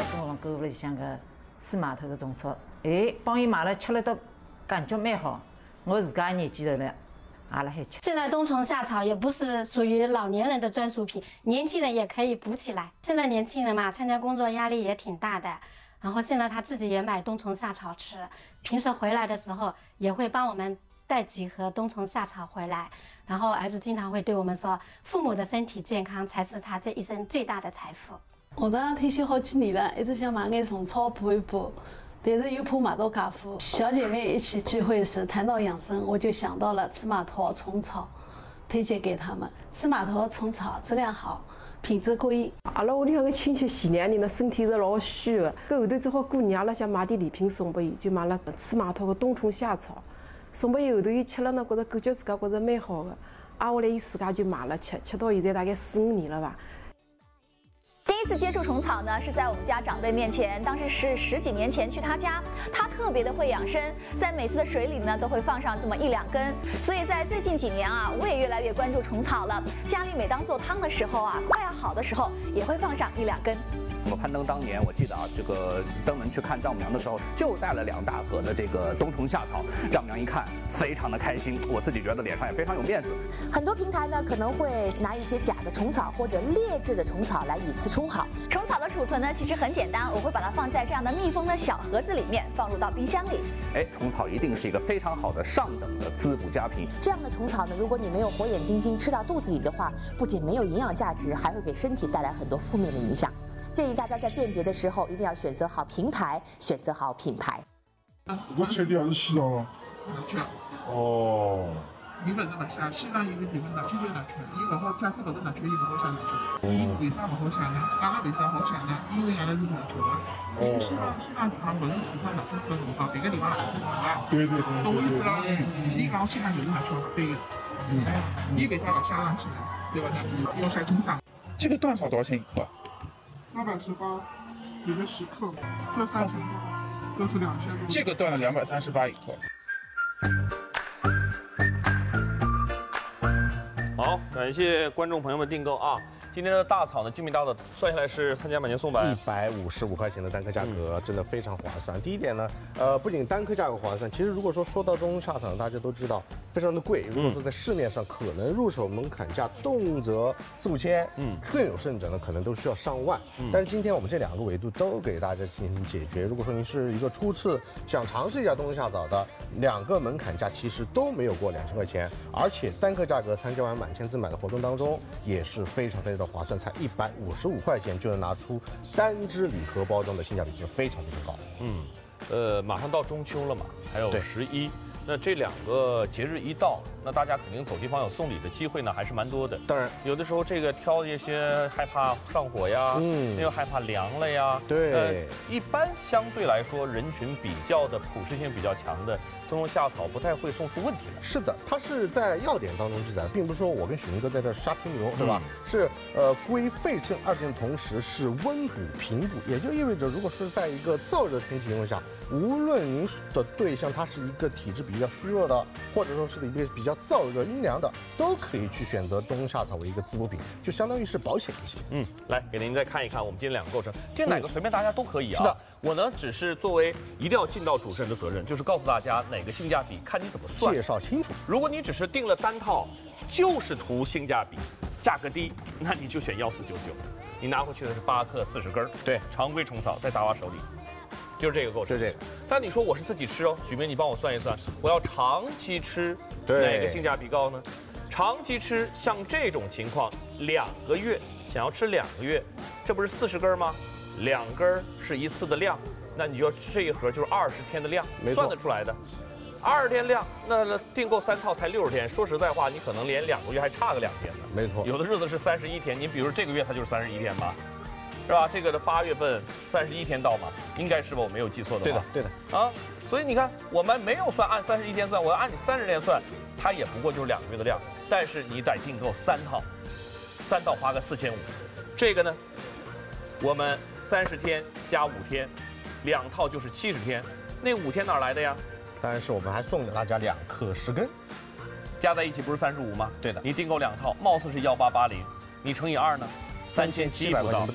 了东龙购物里向个水码头个种草，帮伊买了吃了都感觉蛮好。我自家年纪大了，也辣海吃。 现在冬虫夏草也不是属于老年人的专属品，年轻人也可以补起来。现在年轻人嘛，参加工作压力也挺大的，然后现在他自己也买冬虫夏草吃，平时回来的时候也会帮我们带几盒冬虫夏草回来。然后儿子经常会对我们说，父母的身体健康才是他这一生最大的财富。 我呢退休好几年了，一直想买眼虫草补一补，但是又怕买到假货。小姐妹一起聚会时谈到养生，我就想到了芝麻桃虫草，推荐给他们。芝麻桃虫草质量好，品质过硬。 阿拉屋里向个亲戚前2年呢，身体是老虚的，搿后头正好过年，阿拉想买点礼品送拨伊，就买了芝麻桃个冬虫夏草，送拨伊后头伊吃了呢，觉着感觉自家觉着蛮好的，挨下来伊自家就买了吃到现在大概4、5年了吧。 第一次接触虫草呢，是在我们家长辈面前，当时是10几年前去他家，他特别的会养生，在每次的水里呢都会放上这么1、2根，所以在最近几年啊，我也越来越关注虫草了。家里每当做汤的时候啊，快要好的时候，也会放上1、2根。 我攀登当年，我记得啊，这个登门去看丈母娘的时候，就带了2大盒的这个冬虫夏草。丈母娘一看，非常的开心，我自己觉得脸上也非常有面子。 很多平台呢可能会拿一些假的虫草或者劣质的虫草来以次充好。 虫草的储存呢，其实很简单，我会把它放在这样的密封的小盒子里面，放入到冰箱里。 虫草一定是一个非常好的上等的滋补佳品。 这样的虫草呢，如果你没有火眼金睛吃到肚子里的话，不仅没有营养价值，还会给身体带来很多负面的影响。建议大家在辨别的时候一定要选择好平台，选择好品牌。 我彻底还是洗澡了。哦。 伊勿是勿写，西藏有个地方拿去就拿去，伊勿好，假使搿个拿去，伊勿好写拿去。伊为啥勿好写呢？阿拉为啥好写呢？因为阿拉是农村的，因为西藏地方勿是市场拿去做农场，别个地方拿去做啊。 对。 懂我意思了？伊讲西藏就是拿去对的。伊为啥要写上去呢？对不对？要写经商。这个断草多少钱一克？318，有个10克，这30克，这是2000多。这个断了238一克。 好，感谢观众朋友们订购啊！今天的大草呢，精品大草算下来是参加买年送百 155块钱的单颗价格，真的非常划算。第一点呢，不仅单颗价格划算，其实如果说到冬夏草，大家都知道非常的贵。如果说在市面上可能入手门槛价动辄4、5千，更有甚者呢，可能都需要上万。但是今天我们这2个维度都给大家进行解决。如果说您是一个初次想尝试一下冬夏草的，2个门槛价其实都没有过2000块钱，而且单颗价格参加完满千字买的活动当中也是非常的划算，才155块钱就能拿出单支礼盒包装的性价比，真的非常高。 马上到中秋了嘛，还有11。那这2个节日一到，那大家肯定走地方有送礼的机会呢，还是蛮多的。 当然， 有的时候这个挑一些害怕上火呀，又害怕凉了呀。 对， 一般相对来说人群比较的普适性比较强的冬虫夏草不太会送出问题的。 是的，它是在要点当中记载的，并不是说我跟许明哥在这瞎吹牛，对吧？是归肺肾2件的同时是温补平补，也就意味着如果是在一个燥热天气情况下，无论您的对象他是一个体质比较虚弱的，或者说是一个比较燥热阴凉的，都可以去选择冬夏草为一个滋补品，就相当于是保险一些。 来给您再看一看我们今天2个构成，这哪个随便大家都可以啊。 是的， 我呢只是作为一定要尽到主持人的责任，就是告诉大家哪个性价比，看你怎么算， 介绍清楚。 如果你只是订了单套，就是图性价比，价格低，那你就选1499，你拿回去的是8克40根， 对， 常规虫草在大娃手里。就是这个构成， 是这个。 但你说我是自己吃哦，许明你帮我算一算，我要长期吃，哪个性价比高呢？长期吃像这种情况，2个月想要吃2个月，这不是40根吗？2根是一次的量，那你就这一盒就是20天的量，算得出来的。20天量，那订购3套才60天。说实在话，你可能连2个月还差个2天呢。 没错， 有的日子是31天，你比如这个月它就是31天吧。是吧？这个的8月份31天到嘛，应该是吧？我没有记错的话。 对的。 啊，所以你看，我们没有算按31天算，我要按你30天算，它也不过就是2个月的量。但是你得订购3套，3套花个4500。这个呢，我们30天加5天，2套就是70天。那5天哪来的呀？ 当然是我们还送给大家2克10根， 加在一起不是35吗？ 对的。 你订购2套，貌似是1880，你乘以2呢？3700 块钱不到。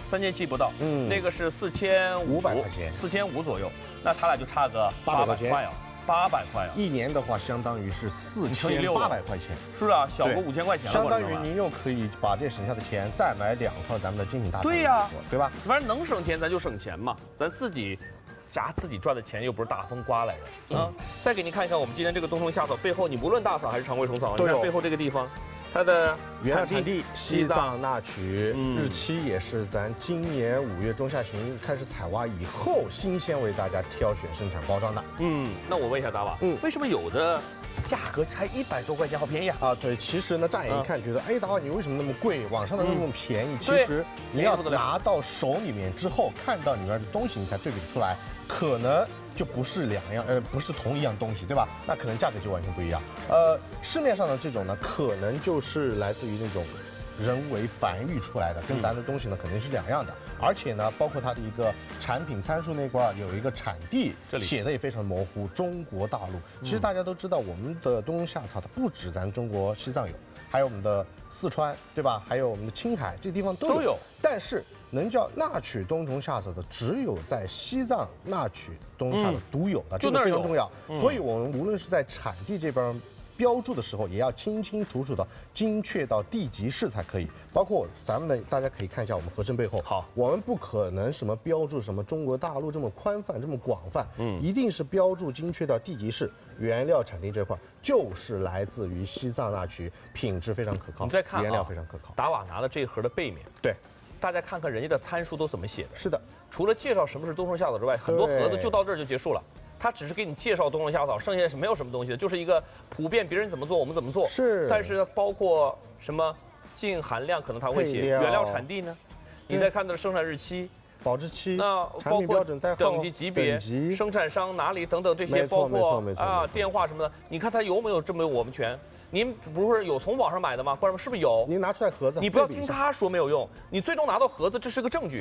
，3700不到，那个是4500 块钱 ，4500左右，那他俩就差个 800块钱 800块啊， 一年的话相当于是4800块钱， 是啊，小个5000块钱了， 相当于您又可以把这省下的钱再买2套咱们的精品大餐， 对呀， 对吧？ 反正能省钱咱就省钱嘛，咱自己赚的钱又不是大风刮来的啊。再给您看一看我们今天这个冬虫夏草背后，你无论大草还是常规虫草，你看背后这个地方。它的原产地西藏那曲，日期也是咱今年5月中下旬开始采挖以后，新鲜为大家挑选生产包装的。 那我问一下达瓦，为什么有的价格才100多块钱，好便宜啊？ 对，其实呢，乍眼一看觉得，哎，达瓦你为什么那么贵？网上的那么便宜？其实你要拿到手里面之后，看到里面的东西，你才对比出来，可能就不是不是同一样东西，对吧？那可能价格就完全不一样。市面上的这种呢，可能就是来自于那种人为繁育出来的，跟咱的东西呢肯定是2样的。而且呢，包括它的一个产品参数那块有一个产地，这里写的也非常模糊，中国大陆。其实大家都知道，我们的冬虫夏草它不止咱中国西藏有，还有我们的四川，对吧？还有我们的青海，这地方都有。但是能叫纳曲冬虫夏草的，只有在西藏纳曲冬虫夏草独有的，这个非常重要。所以我们无论是在产地这边标注的时候，也要清清楚楚的、精确到地级市才可以。包括咱们呢，大家可以看一下我们盒身背后。好，我们不可能什么标注什么中国大陆这么宽泛、这么广泛，一定是标注精确到地级市，原料产地这块就是来自于西藏那曲，品质非常可靠。 你再看， 原料非常可靠。 达瓦拿的这一盒的背面， 对， 大家看看人家的参数都怎么写的。 是的， 除了介绍什么是冬虫夏草之外，很多盒子就到这儿就结束了。他只是给你介绍冬虫夏草，剩下是没有什么东西的，就是一个普遍别人怎么做我们怎么做。 是， 但是包括什么净含量，可能他会写原料产地呢。你再看它的生产日期、 保质期， 那包括等级级别、生产商哪里等等这些，包括电话什么的，你看它有没有这么我们全？您不是有从网上买的吗？观众们是不是有？ 您拿出来盒子， 你不要听他说没有用，你最终拿到盒子，这是个证据。